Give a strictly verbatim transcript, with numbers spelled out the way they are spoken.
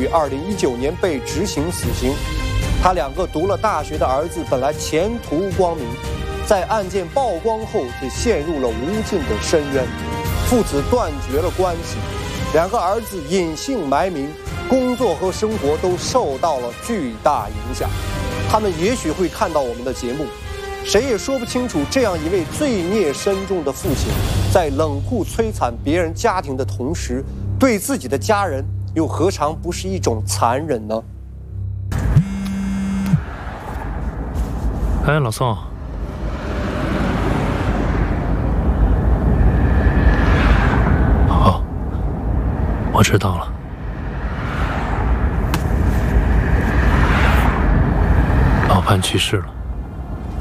于二零一九年被执行死刑。他两个读了大学的儿子本来前途光明，在案件曝光后却陷入了无尽的深渊，父子断绝了关系，两个儿子隐姓埋名，工作和生活都受到了巨大影响。他们也许会看到我们的节目，谁也说不清楚，这样一位罪孽深重的父亲，在冷酷摧残别人家庭的同时，对自己的家人又何尝不是一种残忍呢？ 哎，老宋，好，我知道了。老潘去世了。